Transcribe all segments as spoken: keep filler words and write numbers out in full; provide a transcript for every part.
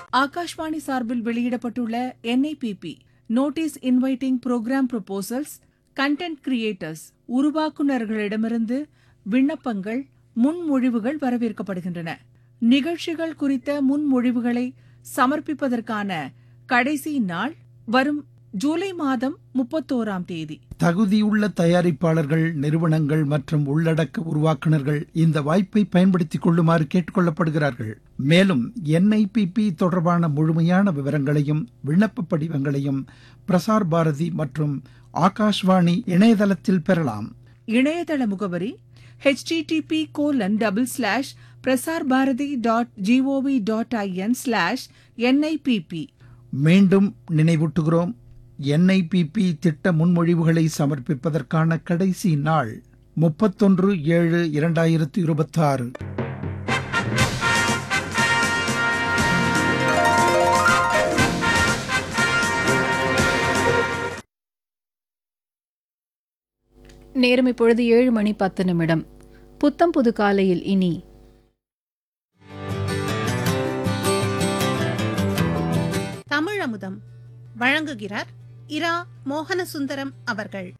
ஆகாஷ்வாணி சார்பில் வெளியிடப்பட்டுள்ள என் I P B notice inviting program proposals content creators உருவாக்குநர்களிடமிருந்து விண்ணப்பங்கள் முன்மொழிவுகள் வரவேற்கப்படுகின்றன. நிகழ்ச்சிகள் குறித்த முன்மொழிவுகளை சமர்ப்பிப்பதற்கான கடைசி நாள் வரும் ஜூலை மாதம் முப்பத்தோராம் தேதி. தகுதியுள்ள தயாரிப்பாளர்கள், நிறுவனங்கள் மற்றும் உள்ளடக்க உருவாக்குநர்கள் இந்த வாய்ப்பை பயன்படுத்திக் கொள்ளுமாறு கேட்டுக் கொள்ளப்படுகிறார்கள். மேலும் என் ஐ பி பி தொடர்பான முழுமையான விவரங்களையும் விண்ணப்ப படிவங்களையும் பிரசார் பாரதி மற்றும் ஆகாஷ்வாணி இணையதளத்தில் பெறலாம். இணையதள முகவரி H D D B colon double slash Prasar Bharathi dot gov dot IN slash N I P B. மீண்டும் நினைவூட்டுகிறோம், என் ஐ பி பி திட்ட முன்மொழிவுகளை சமர்ப்பிப்பதற்கான கடைசி நாள் முப்பத்தொன்று ஏழு இரண்டாயிரத்து இருபத்தி ஆறு. நேரம் இப்பொழுது ஏழு மணி பத்து நிமிடம். புத்தம் புது காலையில் இனி தமிழமுதம் வழங்குகிறார் இரா மோகனசுந்தரம் அவர்கள்.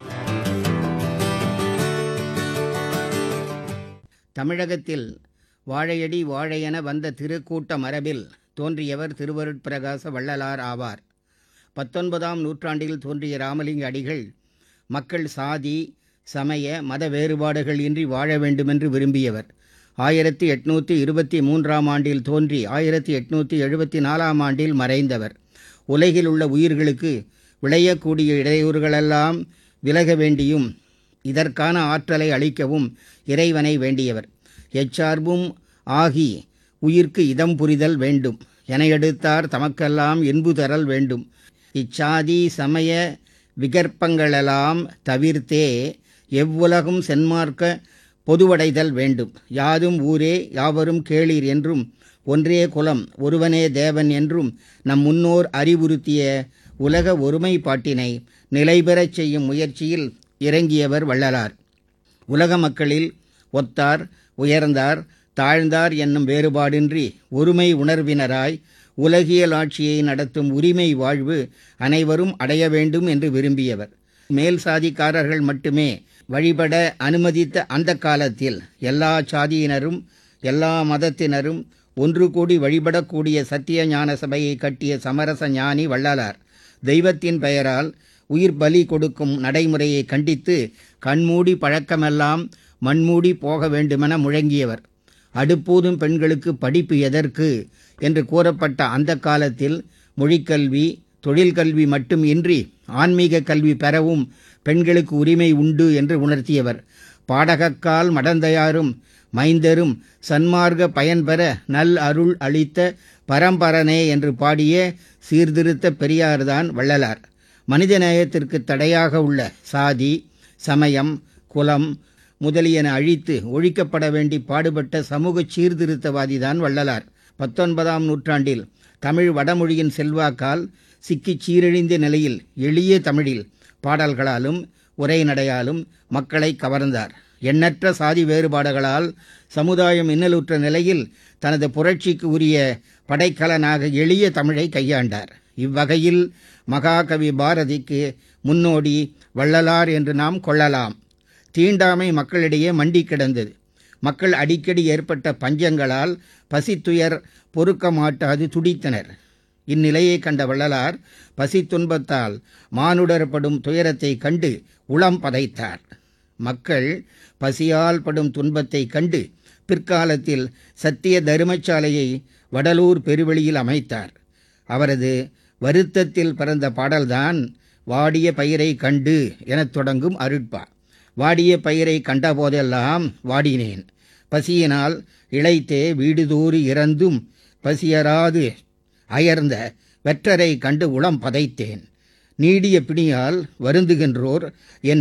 தமிழகத்தில் வாழையடி வாழையென வந்த திருக்கூட்ட மரபில் தோன்றியவர் திருவருட்பிரகாச வள்ளலார் ஆவார். பத்தொன்பதாம் நூற்றாண்டில் தோன்றிய ராமலிங்க அடிகள் மக்கள் சாதி, சமய, மத வேறுபாடுகள் இன்றி வாழ வேண்டுமென்று விரும்பியவர். ஆயிரத்தி எட்நூற்றி இருபத்தி மூன்றாம் ஆண்டில் தோன்றி ஆயிரத்தி எட்நூற்றி எழுபத்தி நாலாம் ஆண்டில் மறைந்தவர். உலகில் உள்ள உயிர்களுக்கு விளையக்கூடிய இடையூறுகளெல்லாம் விலக வேண்டியும் இதற்கான ஆற்றலை அளிக்கவும் இறைவனை வேண்டியவர். எச்சார்பும் ஆகி உயிர்க்கு இதம் புரிதல் வேண்டும் என எடுத்தார் தமக்கெல்லாம் என்பு தரல் வேண்டும். இச்சாதி சமய விகற்பங்களெல்லாம் தவிர்த்தே எவ்வுலகும் சென்மார்க்க பொதுவடைதல் வேண்டும். யாதும் ஊரே யாவரும் கேளீர் என்றும் ஒன்றே குலம் ஒருவனே தேவன் என்றும் நம் முன்னோர் அறிவுறுத்திய உலக ஒருமைப்பாட்டினை நிலைபெறச் செய்யும் முயற்சியில் இறங்கியவர் வள்ளலார். உலக மக்களில் ஒத்தார், உயர்ந்தார், தாழ்ந்தார் என்னும் வேறுபாடின்றி ஒருமை உணர்வினராய் உலகியல் ஆட்சியை நடத்தும் உரிமை வாழ்வு அனைவரும் அடைய வேண்டும் என்று விரும்பியவர். மேல் சாதிக்காரர்கள் மட்டுமே வழிபட அனுமதித்த அந்த காலத்தில் எல்லா சாதியினரும் எல்லா மதத்தினரும் ஒன்று கூடி வழிபடக்கூடிய சத்திய ஞான சபையை கட்டிய சமரச ஞானி வள்ளலார். தெய்வத்தின் பெயரால் உயிர் பலி கொடுக்கும் நடைமுறையை கண்டித்து கண்மூடி பழக்கமெல்லாம் மண்மூடி போக வேண்டுமென முழங்கியவர். அடுப்பூதும் பெண்களுக்கு படிப்பு எதற்கு என்று கூறப்பட்ட அந்த காலத்தில் மொழிக்கல்வி, தொழில்கல்வி மட்டும் இன்றி ஆன்மீக கல்வி பெறவும் பெண்களுக்கு உரிமை உண்டு என்று உணர்த்தியவர். பாடகக்கால் மடந்தையாரும் மைந்தரும் சன்மார்க்க பயன்பெற நல் அருள் அளித்த பரம்பரனே என்று பாடிய சீர்திருத்த பெரியார்தான் வள்ளலார். மனிதநேயத்திற்கு தடையாக உள்ள சாதி, சமயம், குலம் முதலியன அழித்து ஒழிக்கப்பட வேண்டி பாடுபட்ட சமூக சீர்திருத்தவாதிதான் வள்ளலார். பத்தொன்பதாம் நூற்றாண்டில் தமிழ் வடமொழியின் செல்வாக்கால் சிக்கிச் சீரழிந்த நிலையில் எளிய தமிழில் பாடல்களாலும் உரைநடையாலும் மக்களை கவர்ந்தார். எண்ணற்ற சாதி வேறுபாடுகளால் சமுதாயம் இன்னலுற்ற நிலையில் தனது புரட்சிக்கு உரிய படைக்கலனாக எளிய தமிழை கையாண்டார். இவ்வகையில் மகாகவி பாரதிக்கு முன்னோடி வள்ளலார் என்று நாம் கொள்ளலாம். தீண்டாமை மக்களிடையே மண்டி கிடந்தது. மக்கள் அடிக்கடி ஏற்பட்ட பஞ்சங்களால் பசித்துயர் பொறுக்க மாட்டாது துடித்தனர். இந்நிலையை கண்ட வள்ளலார் பசி துன்பத்தால் மானுடர்படும் துயரத்தை கண்டு உளம் பதைத்தார். மக்கள் பசியால் படும் துன்பத்தை கண்டு பிற்காலத்தில் சத்திய தருமசாலையை வடலூர் பெருவெளியில் அமைத்தார். அவரது வருத்தத்தில் பிறந்த பாடல்தான் வாடிய பயிரை கண்டு எனத் தொடங்கும் அருட்பா. வாடிய பயிரை கண்டபோதெல்லாம் வாடினேன், பசியினால் இளைத்தே வீடுதோறு இறந்தும் பசியராது அயர்ந்த வெற்றரை கண்டு உளம் பதைத்தேன். நீடிய பிணியால் வருந்துகின்றோர் என்